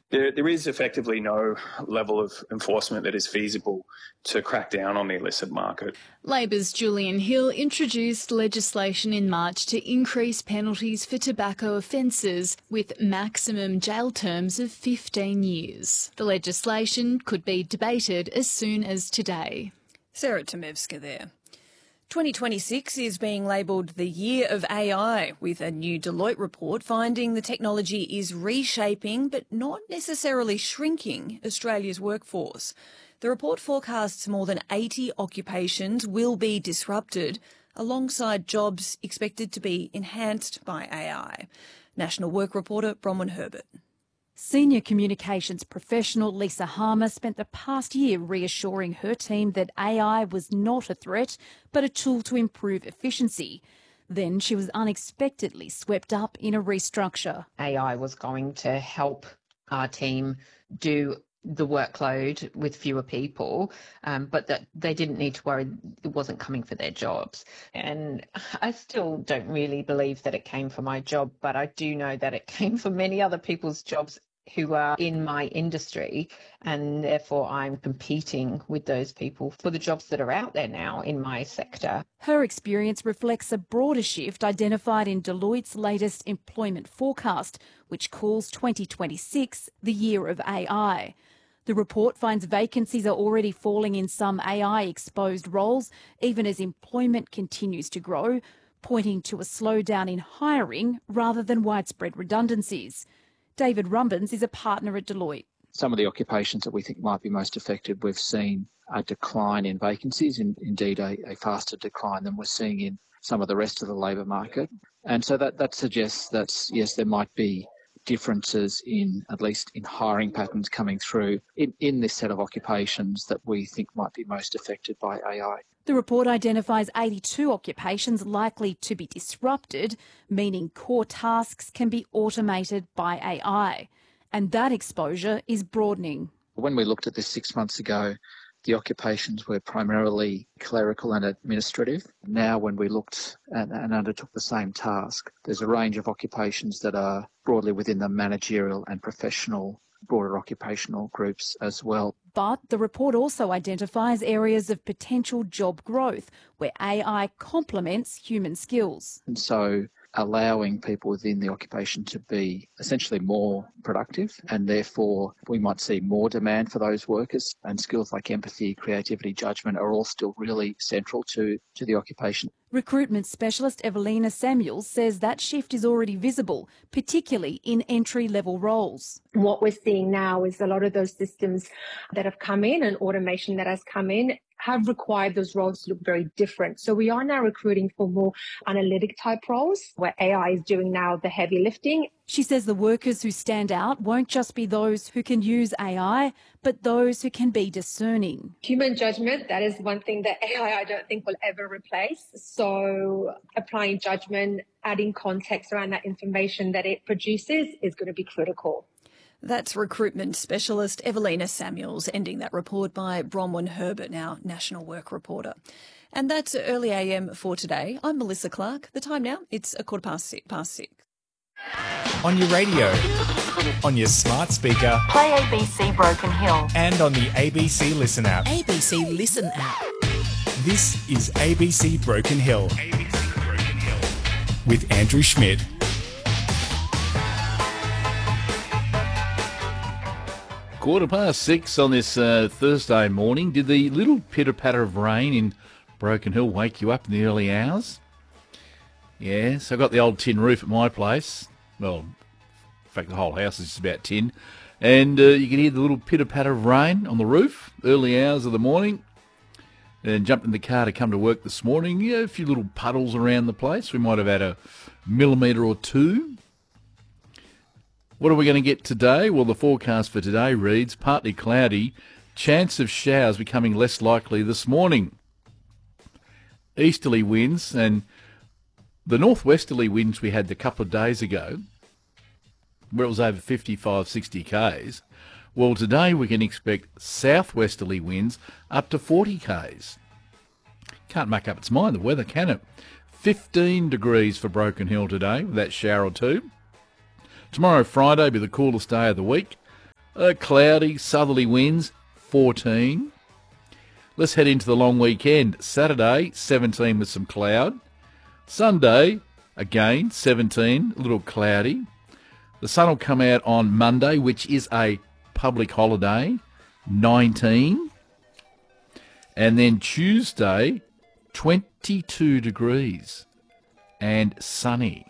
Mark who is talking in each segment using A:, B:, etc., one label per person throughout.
A: There is effectively no level of enforcement that is feasible to crack down on the illicit market.
B: Labor's Julian Hill introduced legislation in March to increase penalties for tobacco offences with maximum jail terms of 15 years. The legislation could be debated as soon as today.
C: Sarah Tomevska there. 2026 is being labelled the year of AI, with a new Deloitte report finding the technology is reshaping but not necessarily shrinking Australia's workforce. The report forecasts more than 80 occupations will be disrupted, alongside jobs expected to be enhanced by AI. National Work reporter Bronwyn Herbert.
D: Senior communications professional Lisa Harmer spent the past year reassuring her team that AI was not a threat, but a tool to improve efficiency. Then she was unexpectedly swept up in a restructure.
E: AI was going to help our team do the workload with fewer people, but that they didn't need to worry it wasn't coming for their jobs. And I still don't really believe that it came for my job, but I do know that it came for many other people's jobs who are in my industry, and therefore I'm competing with those people for the jobs that are out there now in my sector.
D: Her experience reflects a broader shift identified in Deloitte's latest employment forecast, which calls 2026 the year of AI. The report finds vacancies are already falling in some AI-exposed roles, even as employment continues to grow, pointing to a slowdown in hiring rather than widespread redundancies. David Rumbens is a partner at Deloitte.
F: Some of the occupations that we think might be most affected, we've seen a decline in vacancies, and indeed a faster decline than we're seeing in some of the rest of the labour market. And so that suggests that, yes, there might be differences in, at least in hiring patterns coming through in this set of occupations that we think might be most affected by AI.
D: The report identifies 82 occupations likely to be disrupted, meaning core tasks can be automated by AI. And that exposure is broadening.
F: When we looked at this 6 months ago, the occupations were primarily clerical and administrative. Now when we looked and undertook the same task, there's a range of occupations that are broadly within the managerial and professional broader occupational groups as well.
D: But the report also identifies areas of potential job growth where AI complements human skills.
F: And so allowing people within the occupation to be essentially more productive, and therefore we might see more demand for those workers, and skills like empathy, creativity, judgment are all still really central to the occupation.
D: Recruitment specialist Evelina Samuels says that shift is already visible, particularly in entry-level roles.
G: What we're seeing now is a lot of those systems that have come in and automation that has come in have required those roles to look very different. So we are now recruiting for more analytic type roles where AI is doing now the heavy lifting.
D: She says the workers who stand out won't just be those who can use AI, but those who can be discerning.
G: Human judgment, that is one thing that AI I don't think will ever replace. So applying judgment, adding context around that information that it produces is going to be critical.
C: That's recruitment specialist Evelina Samuels, ending that report by Bronwyn Herbert, now National Work reporter. And that's Early AM for today. I'm Melissa Clark. The time now, it's 6:15.
H: On your radio, on your smart speaker,
I: play ABC Broken Hill,
H: and on the ABC Listen app.
I: ABC Listen app.
H: This is ABC Broken Hill. ABC Broken Hill. With Andrew Schmidt.
J: Quarter past 6 on this Thursday morning. Did the little pitter-patter of rain in Broken Hill wake you up in the early hours? Yes, I got the old tin roof at my place. Well, in fact, the whole house is just about tin. And you can hear the little pitter-patter of rain on the roof, early hours of the morning. And jumped in the car to come to work this morning. Yeah, a few little puddles around the place. We might have had a millimetre or two. What are we going to get today? Well, the forecast for today reads partly cloudy, chance of showers becoming less likely this morning. Easterly winds, and the northwesterly winds we had a couple of days ago, where it was over 55, 60 k's. Well, today we can expect southwesterly winds up to 40 k's. Can't make up its mind, the weather, can it? 15 degrees for Broken Hill today, with that shower or two. Tomorrow, Friday, will be the coolest day of the week. Cloudy, southerly winds, 14. Let's head into the long weekend. Saturday, 17 with some cloud. Sunday, again, 17, a little cloudy. The sun will come out on Monday, which is a public holiday, 19. And then Tuesday, 22 degrees and sunny.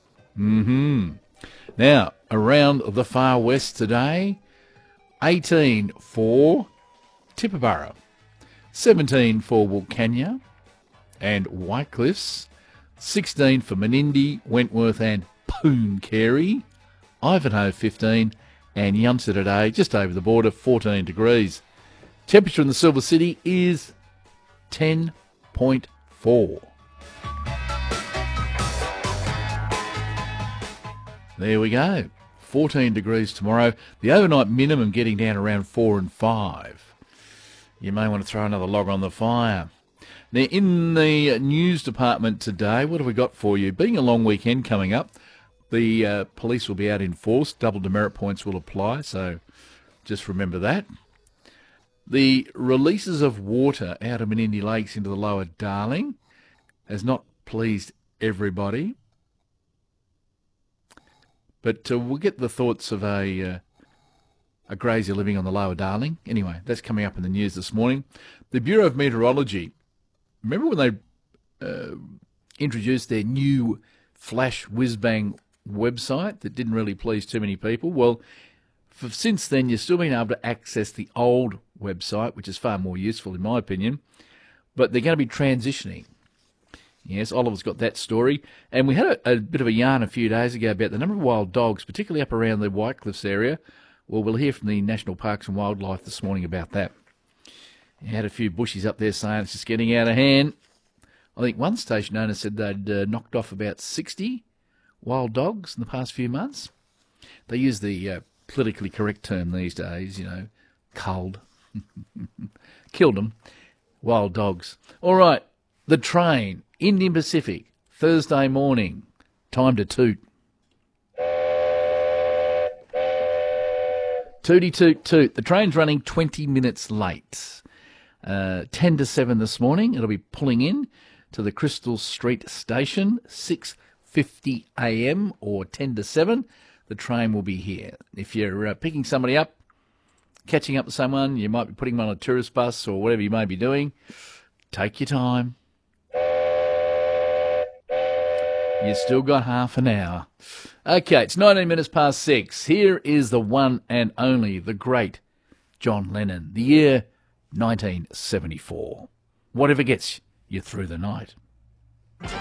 J: Now, around the far west today, 18 for Tibooburra, 17 for Wilcannia and Whitecliffs, 16 for Menindee, Wentworth and Pooncarie, Ivanhoe 15 and Yunsa today, just over the border, 14 degrees. Temperature in the Silver City is 10.4. There we go. 14 degrees tomorrow. The overnight minimum getting down around 4 and 5. You may want to throw another log on the fire. Now, in the news department today, what have we got for you? Being a long weekend coming up, the police will be out in force. Double demerit points will apply, so just remember that. The releases of water out of Menindee Lakes into the lower Darling has not pleased everybody. But we'll get the thoughts of a grazier living on the lower Darling. Anyway, that's coming up in the news this morning. The Bureau of Meteorology, remember when they introduced their new flash whiz-bang website that didn't really please too many people? Well, since then, you've still been able to access the old website, which is far more useful in my opinion, but they're going to be transitioning. Yes, Oliver's got that story. And we had a bit of a yarn a few days ago about the number of wild dogs, particularly up around the Whitecliffs area. Well, we'll hear from the National Parks and Wildlife this morning about that. You had a few bushies up there saying it's just getting out of hand. I think one station owner said they'd knocked off about 60 wild dogs in the past few months. They use the politically correct term these days, you know, culled. Killed them. Wild dogs. All right, the train. Indian Pacific, Thursday morning, time to toot. Tooty toot toot. The train's running 20 minutes late. 10 to 7 this morning. It'll be pulling in to the Crystal Street station, 6:50 a.m. or 10 to 7. The train will be here. If you're picking somebody up, catching up with someone, you might be putting them on a tourist bus or whatever you may be doing, take your time. You still got half an hour. Okay, it's 19 minutes past 6. Here is the one and only, the great John Lennon. The year 1974. Whatever gets you through the night.